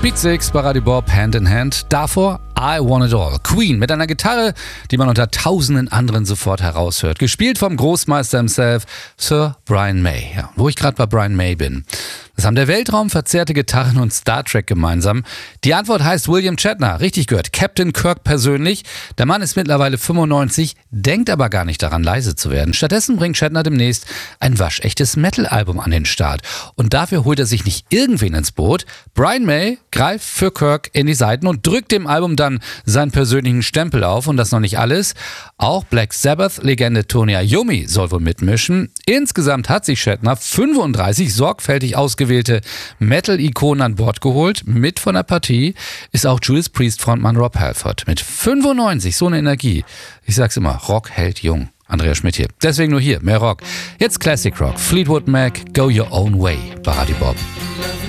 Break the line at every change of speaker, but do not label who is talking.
Beat 6 bei Radio Bob, Hand in Hand. Davor I Want It All. Queen mit einer Gitarre, die man unter tausenden anderen sofort heraushört. Gespielt vom Großmeister himself, Sir Brian May. Ja, wo ich gerade bei Brian May bin. Das haben der Weltraum, verzerrte Gitarren und Star Trek gemeinsam. Die Antwort heißt William Shatner. Richtig gehört. Captain Kirk persönlich. Der Mann ist mittlerweile 95, denkt aber gar nicht daran, leise zu werden. Stattdessen bringt Shatner demnächst ein waschechtes Metal-Album an den Start. Und dafür holt er sich nicht irgendwen ins Boot. Brian May greift für Kirk in die Seiten und drückt dem Album dann seinen persönlichen Stempel auf. Und das noch nicht alles. Auch Black Sabbath-Legende Tony Iommi soll wohl mitmischen. Insgesamt hat sich Shatner 35 sorgfältig ausgewählte Metal-Ikonen an Bord geholt. Mit von der Partie ist auch Judas Priest-Frontmann Rob Halford. Mit 95, so eine Energie. Ich sag's immer, Rock hält jung. Andreas Schmidt hier. Deswegen nur hier, mehr Rock. Jetzt Classic Rock. Fleetwood Mac, Go Your Own Way bei Radio Bob.